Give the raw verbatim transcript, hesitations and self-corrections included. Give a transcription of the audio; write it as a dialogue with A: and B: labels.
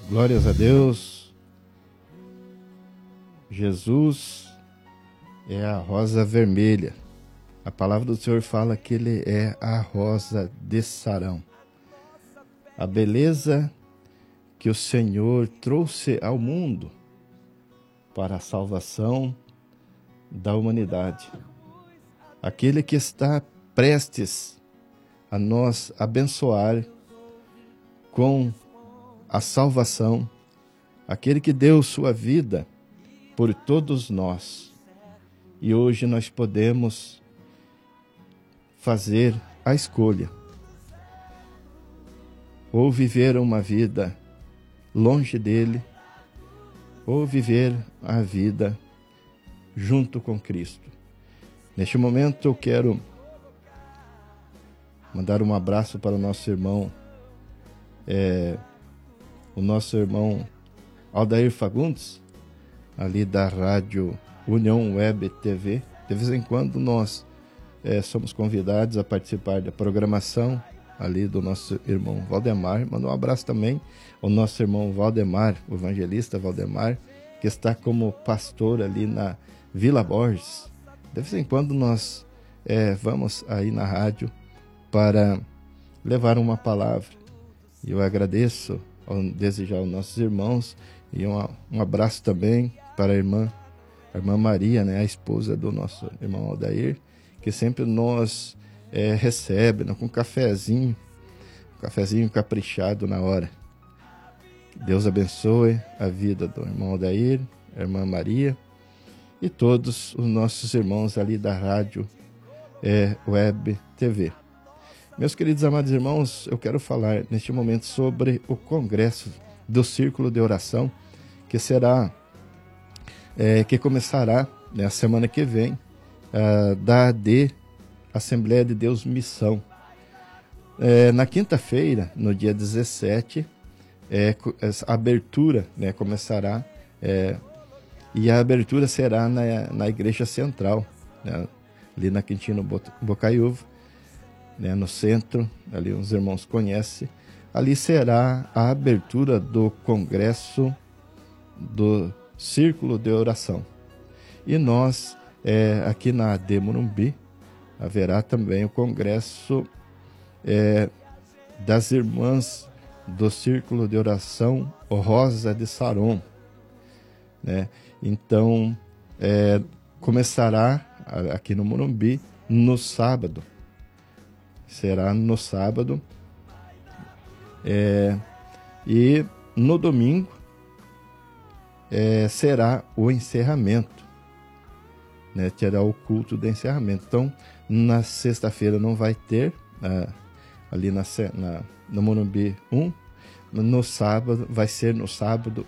A: Glórias a Deus. Jesus é a rosa vermelha. A palavra do Senhor fala que Ele é a rosa de Sarão. A beleza que o Senhor trouxe ao mundo para a salvação da humanidade. Aquele que está prestes a nos abençoar com a salvação, aquele que deu sua vida por todos nós. E hoje nós podemos fazer a escolha, ou viver uma vida longe dele, ou viver a vida junto com Cristo. Neste momento eu quero mandar um abraço para o nosso irmão, é, o nosso irmão Aldair Fagundes, ali da Rádio União Web T V. De vez em quando nós é, somos convidados a participar da programação ali do nosso irmão Valdemar. Manda um abraço também ao nosso irmão Valdemar, o evangelista Valdemar, que está como pastor ali na Vila Borges. De vez em quando nós é, vamos aí na rádio para levar uma palavra. E eu agradeço, ao desejar aos nossos irmãos, e um, um abraço também para a irmã, a irmã Maria, né, a esposa do nosso irmão Aldair, que sempre nos é, recebe, né, com um cafezinho, um cafezinho caprichado na hora. Que Deus abençoe a vida do irmão Aldair, a irmã Maria e todos os nossos irmãos ali da Rádio é, Web T V. Meus queridos amados irmãos, eu quero falar neste momento sobre o congresso do Círculo de Oração, que será, é, que começará na né, semana que vem, uh, da A D, Assembleia de Deus Missão. É, na quinta-feira, no dia dezessete, é, a abertura né, começará, é, e a abertura será na, na Igreja Central, né, ali na Quintino Bocaiúva, né, no centro, ali os irmãos conhecem. Ali será a abertura do congresso do Círculo de Oração. E nós, é, aqui na A D Morumbi, haverá também o congresso é, das irmãs do Círculo de Oração Rosa de Sarão, né? Então, é, começará aqui no Morumbi no sábado. Será no sábado. É, e no domingo é, será o encerramento, né? Terá o culto de encerramento. Então, na sexta-feira não vai ter, ah, ali na, na, no Morumbi um. No sábado, vai ser no sábado